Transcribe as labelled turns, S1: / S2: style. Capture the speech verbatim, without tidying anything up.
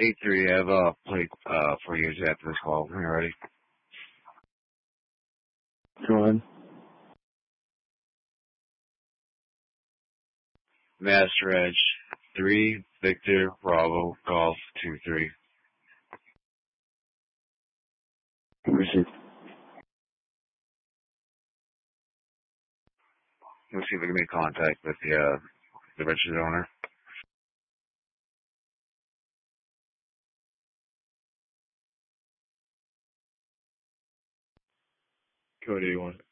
S1: eight three, I have a plate uh, for you after this call. When you're ready.
S2: Go ahead.
S1: Master Edge three Victor Bravo Golf two three.
S2: Received.
S1: Let's see if we can make contact with the uh, the registered owner.
S2: Code eighty-one.